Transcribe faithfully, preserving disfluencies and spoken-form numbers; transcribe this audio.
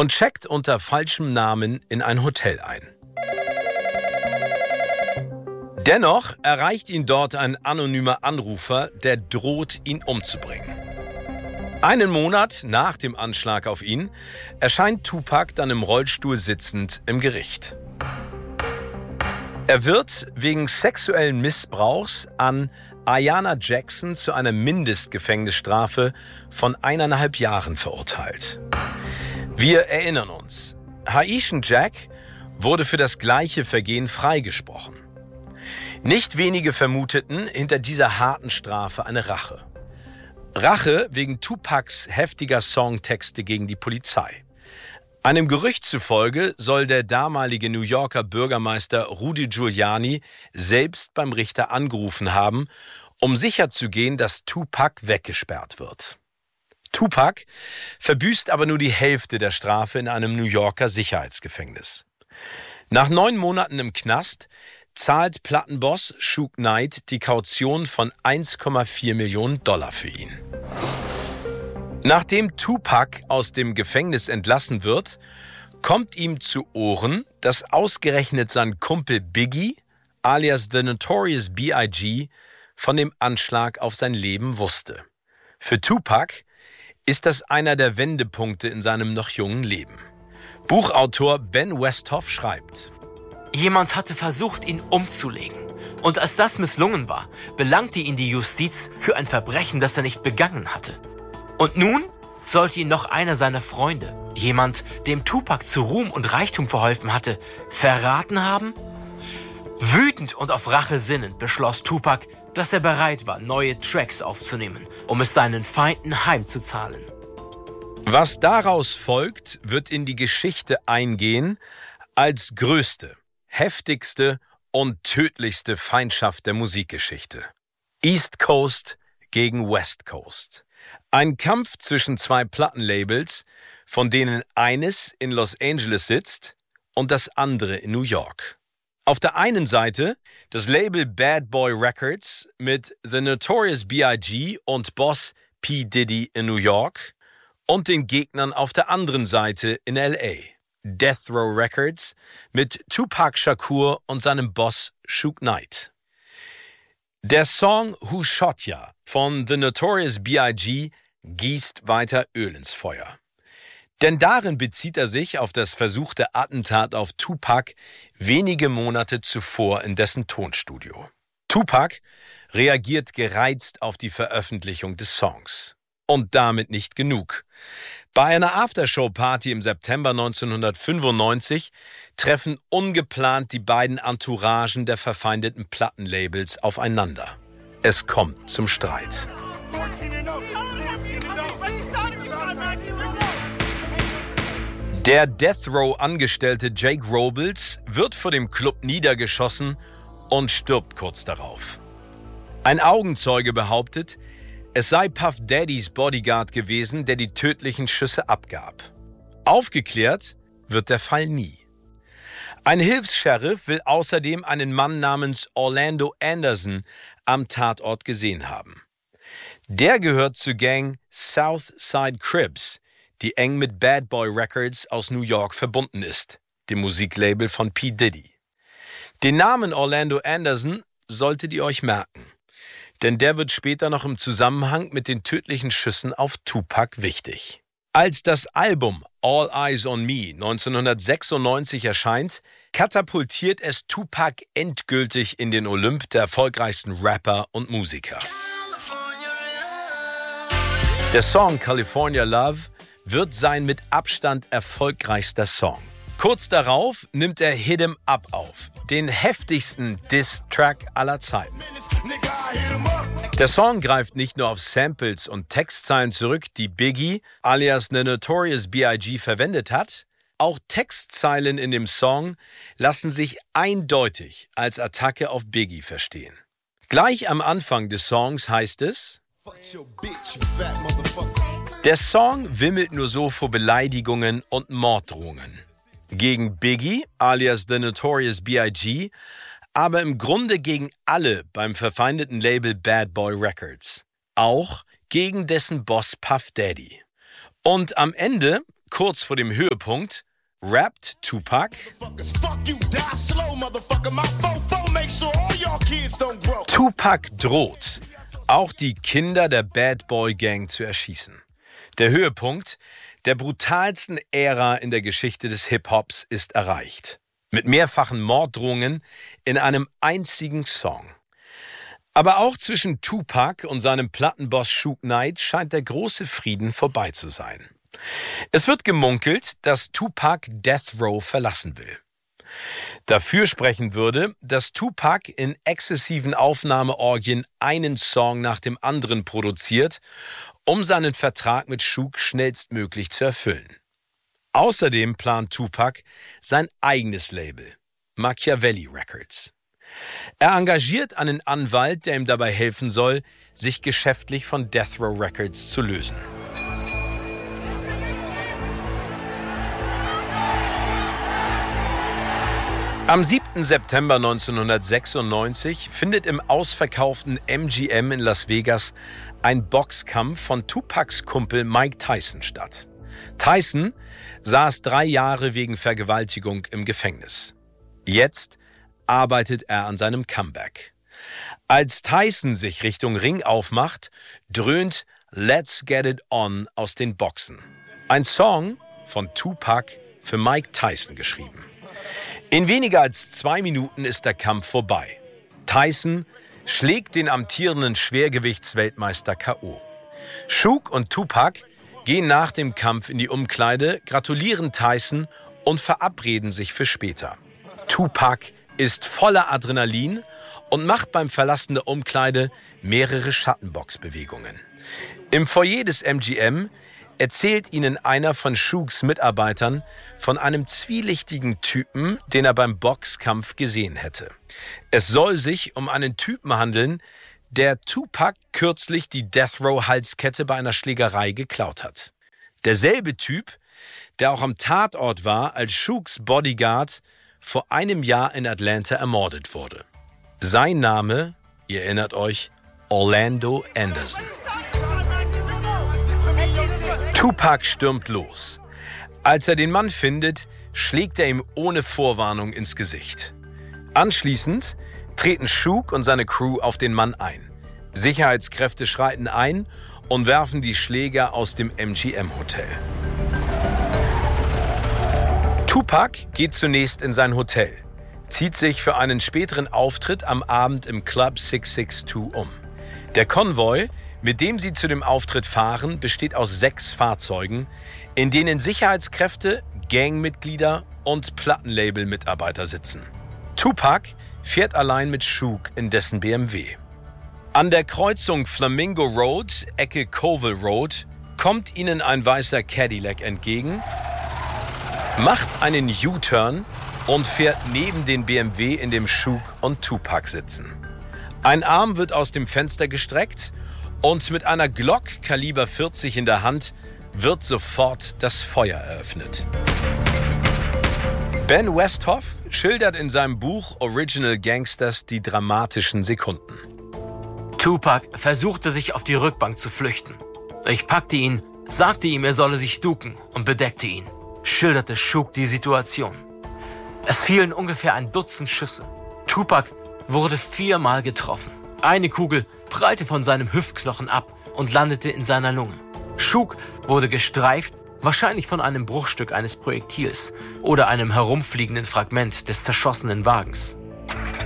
und checkt unter falschem Namen in ein Hotel ein. Dennoch erreicht ihn dort ein anonymer Anrufer, der droht, ihn umzubringen. Einen Monat nach dem Anschlag auf ihn erscheint Tupac dann im Rollstuhl sitzend im Gericht. Er wird wegen sexuellen Missbrauchs an Ayanna Jackson zu einer Mindestgefängnisstrafe von eineinhalb Jahren verurteilt. Wir erinnern uns, Haitian Jack wurde für das gleiche Vergehen freigesprochen. Nicht wenige vermuteten hinter dieser harten Strafe eine Rache. Rache wegen Tupacs heftiger Songtexte gegen die Polizei. Einem Gerücht zufolge soll der damalige New Yorker Bürgermeister Rudy Giuliani selbst beim Richter angerufen haben, um sicherzugehen, dass Tupac weggesperrt wird. Tupac verbüßt aber nur die Hälfte der Strafe in einem New Yorker Sicherheitsgefängnis. Nach neun Monaten im Knast zahlt Plattenboss Suge Knight die Kaution von eins Komma vier Millionen Dollar für ihn. Nachdem Tupac aus dem Gefängnis entlassen wird, kommt ihm zu Ohren, dass ausgerechnet sein Kumpel Biggie, alias The Notorious B I G, von dem Anschlag auf sein Leben wusste. Für Tupac ist das einer der Wendepunkte in seinem noch jungen Leben. Buchautor Ben Westhoff schreibt: Jemand hatte versucht, ihn umzulegen. Und als das misslungen war, belangte ihn die Justiz für ein Verbrechen, das er nicht begangen hatte. Und nun sollte ihn noch einer seiner Freunde, jemand, dem Tupac zu Ruhm und Reichtum verholfen hatte, verraten haben? Wütend und auf Rache sinnend beschloss Tupac, dass er bereit war, neue Tracks aufzunehmen, um es seinen Feinden heimzuzahlen. Was daraus folgt, wird in die Geschichte eingehen als größte, heftigste und tödlichste Feindschaft der Musikgeschichte. East Coast gegen West Coast. Ein Kampf zwischen zwei Plattenlabels, von denen eines in Los Angeles sitzt und das andere in New York. Auf der einen Seite das Label Bad Boy Records mit The Notorious B I G und Boss P. Diddy in New York und den Gegnern auf der anderen Seite in L A. Death Row Records mit Tupac Shakur und seinem Boss Suge Knight. Der Song Who Shot Ya von The Notorious B I G gießt weiter Öl ins Feuer. Denn darin bezieht er sich auf das versuchte Attentat auf Tupac wenige Monate zuvor in dessen Tonstudio. Tupac reagiert gereizt auf die Veröffentlichung des Songs. Und damit nicht genug. Bei einer Aftershow-Party im September neunzehnhundertfünfundneunzig treffen ungeplant die beiden Entouragen der verfeindeten Plattenlabels aufeinander. Es kommt zum Streit. Der Death Row-Angestellte Jake Robles wird vor dem Club niedergeschossen und stirbt kurz darauf. Ein Augenzeuge behauptet, es sei Puff Daddys Bodyguard gewesen, der die tödlichen Schüsse abgab. Aufgeklärt wird der Fall nie. Ein Hilfs-Sheriff will außerdem einen Mann namens Orlando Anderson am Tatort gesehen haben. Der gehört zur Gang Southside Crips, die eng mit Bad Boy Records aus New York verbunden ist, dem Musiklabel von P. Diddy. Den Namen Orlando Anderson solltet ihr euch merken, denn der wird später noch im Zusammenhang mit den tödlichen Schüssen auf Tupac wichtig. Als das Album All Eyes on Me neunzehnhundertsechsundneunzig erscheint, katapultiert es Tupac endgültig in den Olymp der erfolgreichsten Rapper und Musiker. Der Song California Love wird sein mit Abstand erfolgreichster Song. Kurz darauf nimmt er Hit 'em Up auf, den heftigsten Diss-Track aller Zeiten. Der Song greift nicht nur auf Samples und Textzeilen zurück, die Biggie, alias The Notorious B I G, verwendet hat. Auch Textzeilen in dem Song lassen sich eindeutig als Attacke auf Biggie verstehen. Gleich am Anfang des Songs heißt es: Der Song wimmelt nur so vor Beleidigungen und Morddrohungen. Gegen Biggie, alias The Notorious B I G, aber im Grunde gegen alle beim verfeindeten Label Bad Boy Records. Auch gegen dessen Boss Puff Daddy. Und am Ende kurz vor dem Höhepunkt rappt Tupac: Tupac droht, auch die Kinder der Bad Boy Gang zu erschießen. Der Höhepunkt der brutalsten Ära in der Geschichte des Hip-Hops ist erreicht. Mit mehrfachen Morddrohungen in einem einzigen Song. Aber auch zwischen Tupac und seinem Plattenboss Suge Knight scheint der große Frieden vorbei zu sein. Es wird gemunkelt, dass Tupac Death Row verlassen will. Dafür sprechen würde, dass Tupac in exzessiven Aufnahmeorgien einen Song nach dem anderen produziert, um seinen Vertrag mit Suge schnellstmöglich zu erfüllen. Außerdem plant Tupac sein eigenes Label, Machiavelli Records. Er engagiert einen Anwalt, der ihm dabei helfen soll, sich geschäftlich von Death Row Records zu lösen. Am siebten September neunzehnhundertsechsundneunzig findet im ausverkauften M G M in Las Vegas ein Boxkampf von Tupacs Kumpel Mike Tyson statt. Tyson saß drei Jahre wegen Vergewaltigung im Gefängnis. Jetzt arbeitet er an seinem Comeback. Als Tyson sich Richtung Ring aufmacht, dröhnt Let's Get It On aus den Boxen. Ein Song von Tupac für Mike Tyson geschrieben. In weniger als zwei Minuten ist der Kampf vorbei. Tyson schlägt den amtierenden Schwergewichtsweltmeister K O Suge und Tupac gehen nach dem Kampf in die Umkleide, gratulieren Tyson und verabreden sich für später. Tupac ist voller Adrenalin und macht beim Verlassen der Umkleide mehrere Schattenboxbewegungen. Im Foyer des M G M erzählt ihnen einer von Suges Mitarbeitern von einem zwielichtigen Typen, den er beim Boxkampf gesehen hätte. Es soll sich um einen Typen handeln, der Tupac kürzlich die Death Row Halskette bei einer Schlägerei geklaut hat. Derselbe Typ, der auch am Tatort war, als Suges Bodyguard vor einem Jahr in Atlanta ermordet wurde. Sein Name, ihr erinnert euch, Orlando Anderson. Tupac stürmt los. Als er den Mann findet, schlägt er ihm ohne Vorwarnung ins Gesicht. Anschließend treten Suge und seine Crew auf den Mann ein. Sicherheitskräfte schreiten ein und werfen die Schläger aus dem M G M-Hotel. Tupac geht zunächst in sein Hotel, zieht sich für einen späteren Auftritt am Abend im Club sechs sechs zwei um. Der Konvoi, mit dem sie zu dem Auftritt fahren, besteht aus sechs Fahrzeugen, in denen Sicherheitskräfte, Gangmitglieder und Plattenlabel-Mitarbeiter sitzen. Tupac fährt allein mit Suge in dessen B M W. An der Kreuzung Flamingo Road, Ecke Colville Road, kommt ihnen ein weißer Cadillac entgegen, macht einen U-Turn und fährt neben den B M W, in dem Suge und Tupac sitzen. Ein Arm wird aus dem Fenster gestreckt und mit einer Glock Kaliber vierzig in der Hand wird sofort das Feuer eröffnet. Ben Westhoff schildert in seinem Buch Original Gangsters die dramatischen Sekunden. Tupac versuchte sich auf die Rückbank zu flüchten. Ich packte ihn, sagte ihm, er solle sich ducken und bedeckte ihn, schilderte Suge die Situation. Es fielen ungefähr ein Dutzend Schüsse. Tupac wurde viermal getroffen. Eine Kugel prallte von seinem Hüftknochen ab und landete in seiner Lunge. Suge wurde gestreift, wahrscheinlich von einem Bruchstück eines Projektils oder einem herumfliegenden Fragment des zerschossenen Wagens.